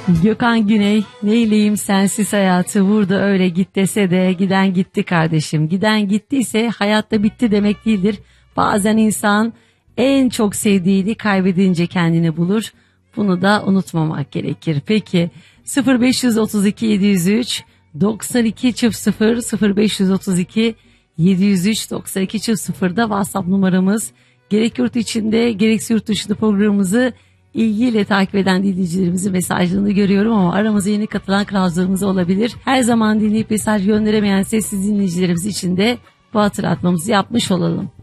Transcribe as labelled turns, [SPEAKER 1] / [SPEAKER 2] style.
[SPEAKER 1] Gökhan Güney, neyleyim sensiz hayatı, burada öyle git dese de giden gitti kardeşim. Giden gittiyse hayatta bitti demek değildir. Bazen insan en çok sevdiğini kaybedince kendini bulur. Bunu da unutmamak gerekir. Peki 0532 703 9200 0532 703 9200'da WhatsApp numaramız. Gerek yurt içinde gerekse yurt dışında programımızı ilgiyle takip eden dinleyicilerimizin mesajlarını görüyorum ama aramıza yeni katılan kralcılarımız olabilir. Her zaman dinleyip mesaj gönderemeyen sessiz dinleyicilerimiz için de bu hatırlatmamızı yapmış olalım.